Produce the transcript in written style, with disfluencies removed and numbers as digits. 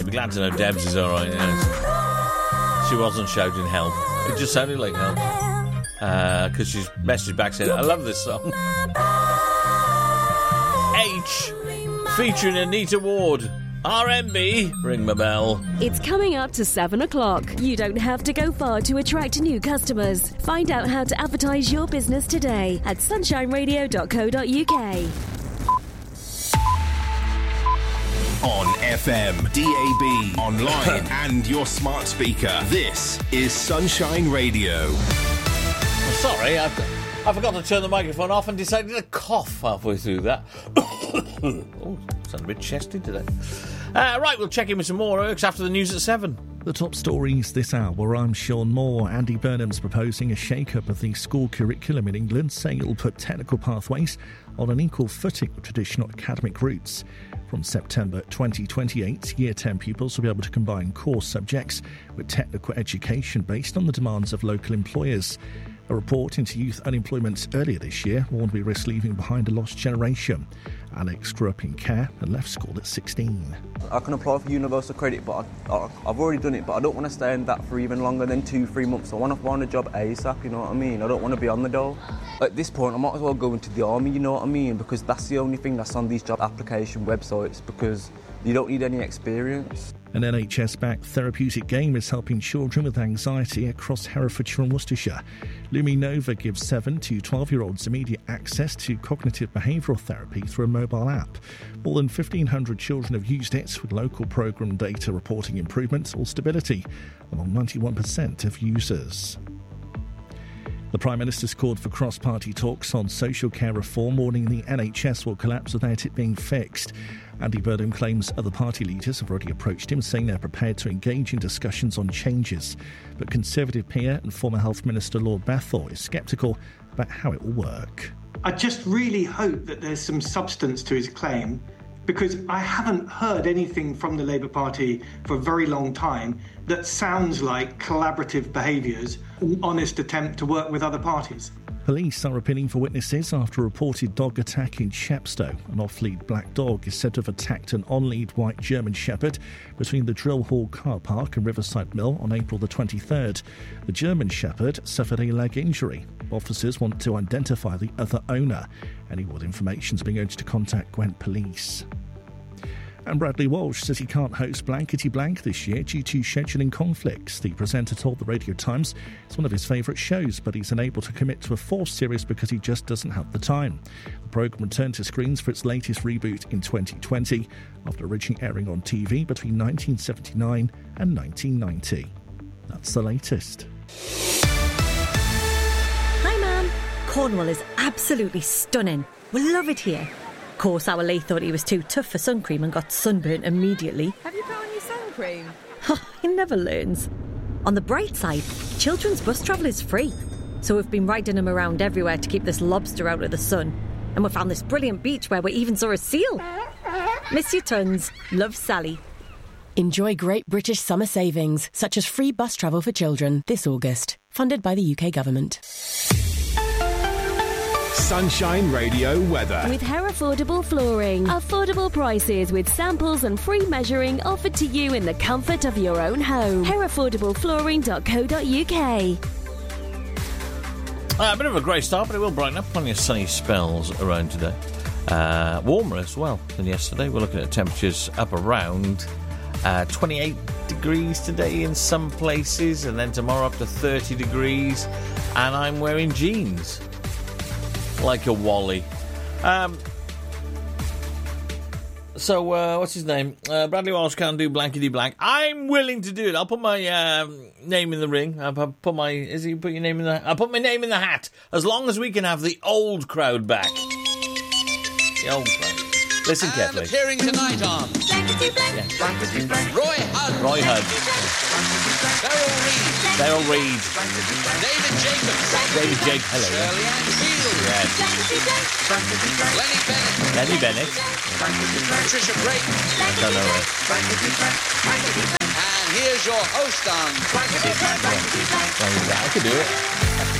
You'll be glad to know Debs is alright, yes. She wasn't shouting help. It just sounded like help. Because she's messaged back saying, I love this song. H, featuring Anita Ward. RMB, ring my bell. It's coming up to 7 o'clock. You don't have to go far to attract new customers. Find out how to advertise your business today at sunshineradio.co.uk. On FM, DAB, online, and your smart speaker. This is Sunshine Radio. Sorry, I forgot to turn the microphone off and decided to cough halfway through that. Oh, sound a bit chesty today. Right, we'll check in with some more Irks after the news at 7. The top stories this hour. I'm Sean Moore. Andy Burnham's proposing a shake-up of the school curriculum in England, saying it will put technical pathways on an equal footing with traditional academic routes. From September 2028, Year 10 pupils will be able to combine core subjects with technical education based on the demands of local employers. A report into youth unemployment earlier this year warned we risk leaving behind a lost generation. Alex grew up in care and left school at 16. I can apply for universal credit, but I've already done it, but I don't want to stay in that for even longer than 2-3 months. I want to find a job ASAP, you know what I mean? I don't want to be on the dole. At this point, I might as well go into the army, you know what I mean? Because that's the only thing that's on these job application websites, because you don't need any experience. An NHS-backed therapeutic game is helping children with anxiety across Herefordshire and Worcestershire. Luminova gives 7 to 12-year-olds immediate access to cognitive behavioural therapy through a mobile app. More than 1,500 children have used it, with local programme data reporting improvements or stability among 91% of users. The Prime Minister's called for cross-party talks on social care reform, warning the NHS will collapse without it being fixed. Andy Burnham claims other party leaders have already approached him, saying they're prepared to engage in discussions on changes. But Conservative peer and former Health Minister Lord Bethell is sceptical about how it will work. I just really hope that there's some substance to his claim, because I haven't heard anything from the Labour Party for a very long time that sounds like collaborative behaviours, an honest attempt to work with other parties. Police are appealing for witnesses after a reported dog attack in Chepstow. An off-lead black dog is said to have attacked an on-lead white German Shepherd between the Drill Hall car park and Riverside Mill on April the 23rd. The German Shepherd suffered a leg injury. Officers want to identify the other owner. Any more information is being urged to contact Gwent Police. And Bradley Walsh says he can't host Blankety Blank this year due to scheduling conflicts. The presenter told the Radio Times it's one of his favourite shows, but he's unable to commit to a fourth series because he just doesn't have the time. The programme returned to screens for its latest reboot in 2020, after originally airing on TV between 1979 and 1990. That's the latest. Hi, Mum. Cornwall is absolutely stunning. We love it here. Of course, our Lee thought he was too tough for sun cream and got sunburnt immediately. Have you put on your sun cream? He never learns. On the bright side, children's bus travel is free. So we've been riding him around everywhere to keep this lobster out of the sun. And we found this brilliant beach where we even saw a seal. Miss you tons. Love, Sally. Enjoy great British summer savings, such as free bus travel for children this August. Funded by the UK Government. Sunshine Radio weather. With Herefordable Flooring. Affordable prices with samples and free measuring offered to you in the comfort of your own home. Herefordableflooring.co.uk. A bit of a grey start, but it will brighten up. Plenty of sunny spells around today. Warmer as well than yesterday. We're looking at temperatures up around 28 degrees today in some places, and then tomorrow up to 30 degrees. And I'm wearing jeans. Like a Wally. So, what's his name? Bradley Walsh can't do blankety blank. I'm willing to do it. I'll put my name in the ring. I'll put my... Is he put your name in the... I'll put my name in the hat. As long as we can have the old crowd back. The old crowd. Listen carefully. Appearing tonight on Blankety Blank. Yeah. Blankety Blank. Roy Hudd. Roy Hudd. Beryl Reid. David Jacobs. David Jacobs. Hello. Shirley Ann Field. Yes. Lenny Bennett. Patricia Brayton. I don't know her. And here's your host on Blankety Blank. I could do it.